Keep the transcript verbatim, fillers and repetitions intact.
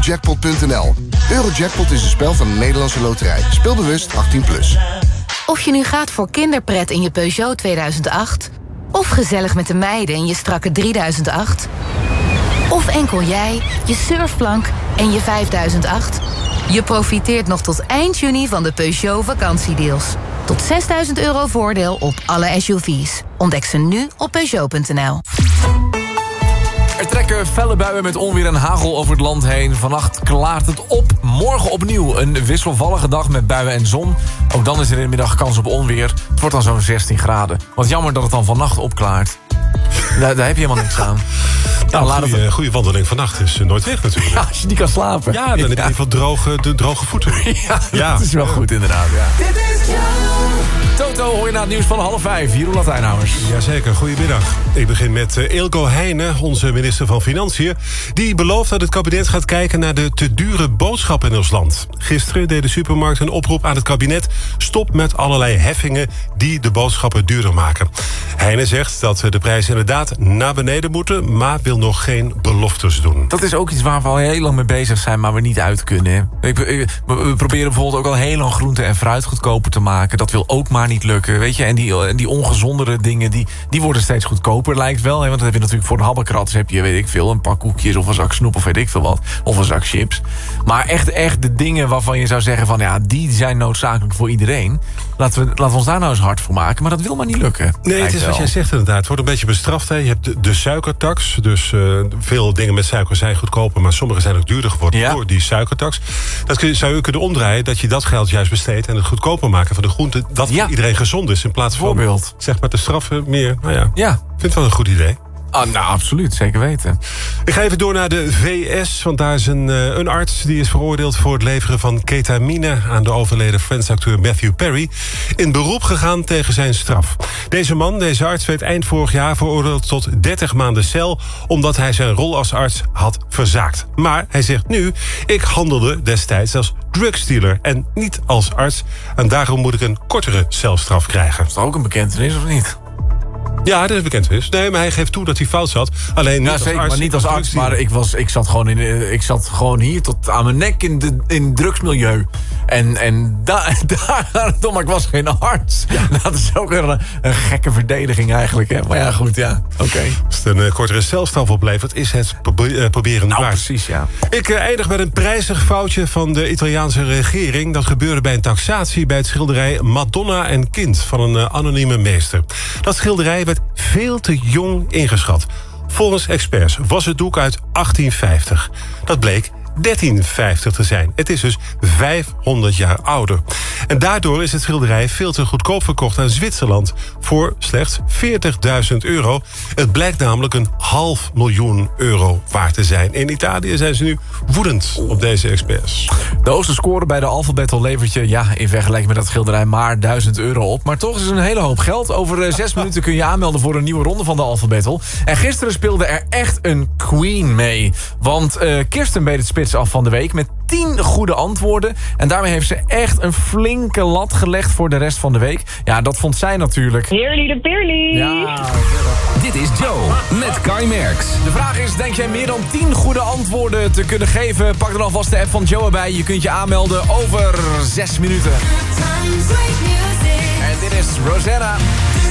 Eurojackpot punt n l. Eurojackpot is een spel van de Nederlandse Loterij. Speel bewust achttien plus. Of je nu gaat voor kinderpret in je Peugeot tweeduizend acht... of gezellig met de meiden in je strakke drieduizend acht... of enkel jij, je surfplank en je vijfduizend acht... je profiteert nog tot eind juni van de Peugeot vakantiedeals. Tot zesduizend euro voordeel op alle S U V's. Ontdek ze nu op Peugeot punt n l. Er trekken felle buien met onweer en hagel over het land heen. Vannacht klaart het op. Morgen opnieuw een wisselvallige dag met buien en zon. Ook dan is er in de middag kans op onweer. Het wordt dan zo'n zestien graden. Wat jammer dat het dan vannacht opklaart. Daar, daar heb je helemaal niks aan. Nou, nou, goede, het... goede wandeling vannacht is nooit weg natuurlijk. Ja, als je niet kan slapen. Ja, dan ja. heb je in ieder geval droge, de droge voeten. Ja, ja, dat is wel goed inderdaad. Ja. Dit is Toto, hoor je na het nieuws van half vijf. Jeroen Latijnhouders. Jazeker, goedemiddag. Ik begin met uh, Eelco Heijnen, onze minister van Financiën. Die belooft dat het kabinet gaat kijken naar de te dure boodschappen in ons land. Gisteren deed de supermarkt een oproep aan het kabinet. Stop met allerlei heffingen die de boodschappen duurder maken. Heijnen zegt dat de prijzen inderdaad naar beneden moeten, maar wil nog geen beloftes doen. Dat is ook iets waar we al heel lang mee bezig zijn, maar we niet uit kunnen. Ik, ik, we proberen bijvoorbeeld ook al heel lang groente en fruit goedkoper te maken. Dat wil ook maar niet lukken, weet je. En die, die ongezondere dingen, die, die worden steeds goedkoper, lijkt wel. Hè? Want dan heb je natuurlijk voor de habbekrats, heb je, weet ik veel, een pak koekjes of een zak snoep of weet ik veel wat. Of een zak chips. Maar echt, echt de dingen waarvan je zou zeggen van, ja, die zijn noodzakelijk voor iedereen. Laten we, laten we ons daar nou eens hard voor maken. Maar dat wil maar niet lukken. Nee, het is wat jij zegt inderdaad. Het wordt een beetje bestraft. Hè. Je hebt de, de suikertax. Dus uh, veel dingen met suiker zijn goedkoper, maar sommige zijn ook duurder geworden ja. door die suikertax. Dat kun je, zou je kunnen omdraaien, dat je dat geld juist besteedt en het goedkoper maken van de groenten. Dat ja. iedereen gezond is in plaats van Voorbeeld. zeg maar te straffen meer. Nou ja, ja. ik vind het wel een goed idee. Ah, nou, absoluut. Zeker weten. Ik ga even door naar de V S, want daar is een, uh, een arts die is veroordeeld voor het leveren van ketamine aan de overleden Friends-acteur Matthew Perry, in beroep gegaan tegen zijn straf. Deze man, deze arts, werd eind vorig jaar veroordeeld tot dertig maanden cel, omdat hij zijn rol als arts had verzaakt. Maar hij zegt nu, ik handelde destijds als drugsdealer en niet als arts, en daarom moet ik een kortere celstraf krijgen. Is dat ook een bekentenis of niet? Ja, dat is bekend is. Nee, maar hij geeft toe dat hij fout zat. Alleen niet ja, als zeker, arts. maar niet als arts. Maar ik, was, ik, zat gewoon in, ik zat gewoon hier tot aan mijn nek in, de, in het drugsmilieu. En, en daar, daar, maar ik was geen arts. Ja. Dat is ook een, een gekke verdediging eigenlijk. Hè? Maar ja, goed, ja. Oké. Okay. Als het een uh, kortere celstraf oplevert, is het probe uh, proberen nou, waard. Precies, ja. Ik uh, eindig met een prijzig foutje van de Italiaanse regering. Dat gebeurde bij een taxatie bij het schilderij Madonna en Kind van een uh, anonieme meester. Dat schilderij werd veel te jong ingeschat. Volgens experts was het doek uit achttien vijftig. Dat bleek dertien vijftig te zijn. Het is dus vijfhonderd jaar ouder. En daardoor is het schilderij veel te goedkoop verkocht aan Zwitserland voor slechts veertigduizend euro. Het blijkt namelijk een half miljoen euro waard te zijn. In Italië zijn ze nu woedend op deze experts. De hoogste score bij de Alpha Battle levert je, ja, in vergelijking met dat schilderij, maar duizend euro op. Maar toch is het een hele hoop geld. Over uh, zes minuten kun je aanmelden voor een nieuwe ronde van de Alpha Battle. En gisteren speelde er echt een queen mee. Want uh, Kirsten beet het spits af van de week met tien goede antwoorden. En daarmee heeft ze echt een flinke lat gelegd voor de rest van de week. Ja, dat vond zij natuurlijk. Heerly de Peerly. Ja. Dit is Joe met Kai Merks. De vraag is, denk jij meer dan tien goede antwoorden te kunnen geven? Pak dan alvast de app van Joe erbij. Je kunt je aanmelden over zes minuten. En dit is Rosanna.